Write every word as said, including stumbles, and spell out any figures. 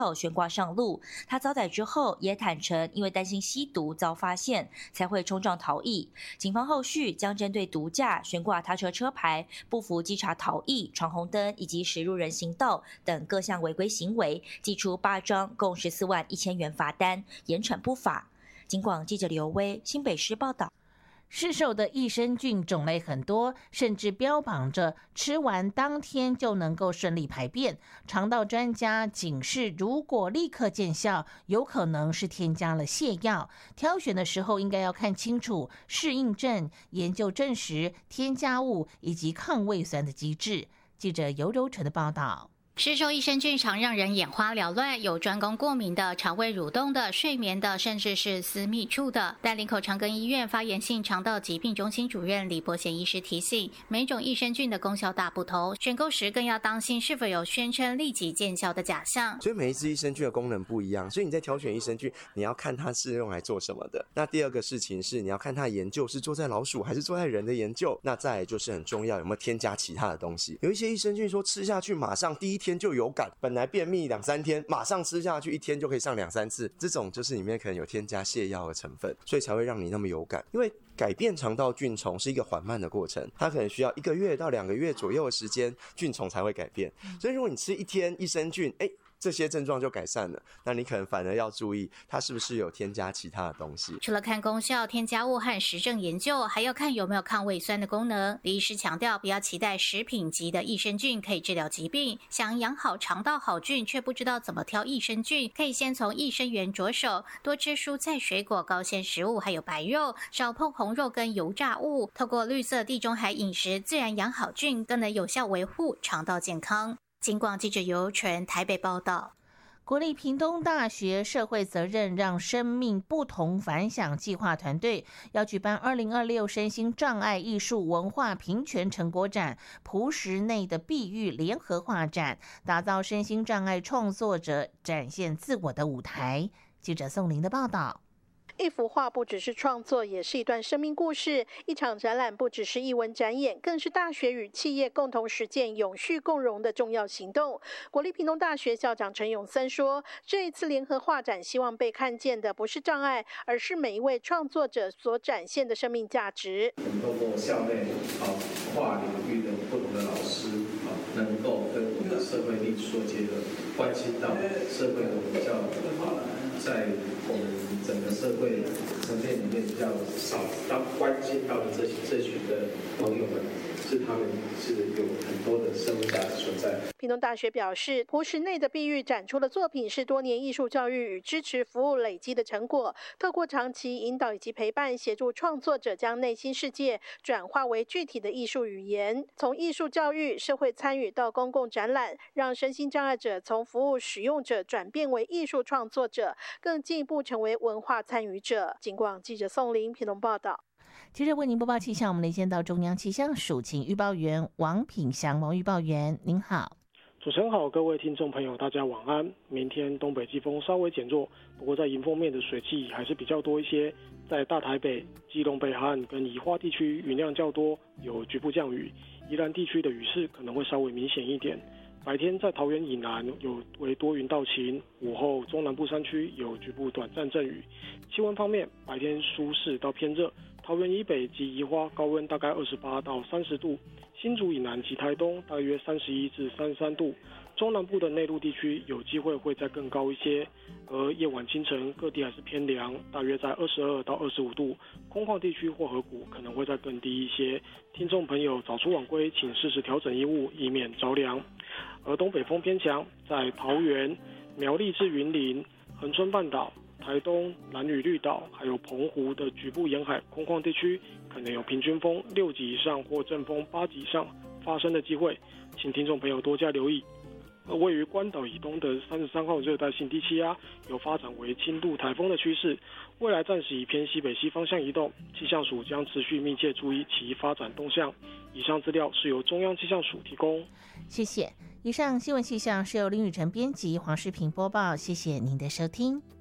号悬挂上路，他遭逮之后也坦承，因为担心吸毒遭发现，才会冲撞逃逸。警方后续将针对毒驾、悬挂他车车牌、不服稽查逃逸、闯红灯以及驶入人行道等各项违规行为，寄出八张共十四万一千元罚单，严惩不法。警广记者刘威新北市报道。 市售的益生菌种类很多，甚至标榜着吃完当天就能够顺利排便。肠道专家警示，如果立刻见效，有可能是添加了泻药。挑选的时候应该要看清楚适应症、研究证实添加物以及抗胃酸的机制。记者尤柔纯的报道。 市售益生菌常让人眼花缭乱，有专攻过敏的、肠胃蠕动的、睡眠的，甚至是私密处的。但林口长庚医院发炎性肠道疾病中心主任李伯贤医师提醒，每种益生菌的功效大不同，选购时更要当心是否有宣称立即见效的假象。 所以每一支益生菌的功能不一样，所以你在挑选益生菌，你要看它是用来做什么的。那第二个事情是，你要看它的研究是做在老鼠还是做在人的研究。那再来就是很重要，有没有添加其他的东西。有一些益生菌说吃下去马上第一天就有感，本来便秘两三天，马上吃下去一天就可以上两三次，这种就是里面可能有添加泻药的成分，所以才会让你那么有感。因为改变肠道菌虫是一个缓慢的过程，它可能需要一个月到两个月左右的时间，菌虫才会改变。所以如果你吃一天益生菌，哎，这些症状就改善了，那你可能反而要注意它是不是有添加其他的东西。 除了看功效、添加物和实证研究，还要看有没有抗胃酸的功能。李医师强调，不要期待食品级的益生菌可以治疗疾病，想养好肠道好菌却不知道怎么挑益生菌，可以先从益生元着手，多吃蔬菜水果、高纤食物还有白肉，少碰红肉跟油炸物，透过绿色地中海饮食自然养好菌，更能有效维护肠道健康。警广记者尤纯台北报道。 国立屏东大学社会责任让生命不同凡响计划团队要举办二零二六身心障碍艺术文化平权成果展朴实内的碧玉联合画展，打造身心障碍创作者展现自我的舞台。记者宋玲的报道。 一幅画不只是创作，也是一段生命故事。一场展览不只是艺文展演，更是大学与企业共同实践永续共荣的重要行动。国立屏东大学校长陈永森说，这一次联合画展希望被看见的不是障碍，而是每一位创作者所展现的生命价值。 我们透过校内跨领域的不同的老师，能够跟我们的社会力做结合，关心到社会的比较在我们整个社会层面里面比较少当关心到的这这群的朋友们，是他们是有很多的生命价值存在。 屏东大学表示，朴实内的碧玉展出的作品是多年艺术教育与支持服务累积的成果，透过长期引导以及陪伴，协助创作者将内心世界转化为具体的艺术语言。从艺术教育、社会参与到公共展览，让身心障碍者从服务使用者转变为艺术创作者，更进一步成为文化参与者。警广记者宋玲屏东报道。 接着为您播报气象，我们连线到中央气象署，请预报员王品祥，王预报员您好。 主持人好，各位听众朋友大家晚安。明天东北季风稍微减弱，不过在迎风面的水汽还是比较多一些，在大台北、基隆北海岸跟宜花地区云量较多，有局部降雨，宜兰地区的雨势可能会稍微明显一点。白天在桃园以南有为多云到晴，午后中南部山区有局部短暂阵雨。气温方面，白天舒适到偏热，桃园以北及宜花高温大概二十八到三十度，新竹以南及台东大约三十一至三十三度，中南部的内陆地区有机会会再更高一些，而夜晚清晨各地还是偏凉，大约在二十二到二十五度，空旷地区或河谷可能会再更低一些。听众朋友早出晚归，请适时调整衣物，以免着凉。而东北风偏强，在桃园、苗栗至云林、恒春半岛、台东、兰屿绿岛，还有澎湖的局部沿海空旷地区，可能有平均风六级以上或阵风八级以上发生的机会，请听众朋友多加留意。而位于关岛以东的三十三号热带性低气压有发展为轻度台风的趋势，未来暂时以偏西北西方向移动，气象署将持续密切注意其发展动向。以上资料是由中央气象署提供。 谢谢。以上新闻气象是由林雨晨编辑，黄世平播报。谢谢您的收听。